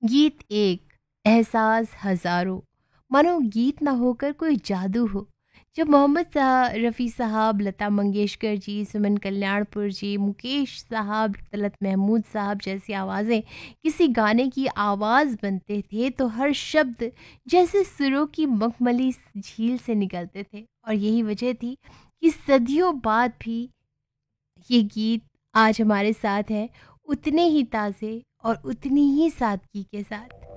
गीत एक, एहसास हजारों। मानो गीत ना होकर कोई जादू हो। जब रफ़ी साहब, लता मंगेशकर जी, सुमन कल्याणपुर जी, मुकेश साहब, तलत महमूद साहब जैसी आवाज़ें किसी गाने की आवाज़ बनते थे तो हर शब्द जैसे सुरों की मखमली झील से निकलते थे। और यही वजह थी कि सदियों बाद भी ये गीत आज हमारे साथ है, उतने ही ताज़े और उतनी ही सादगी के साथ।